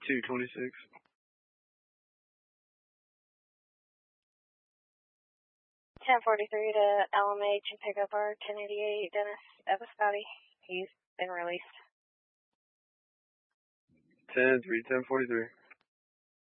226. 1043 to LMH and pick up our 1088 Dennis Episcotti. He's been released. 10-3, 1043.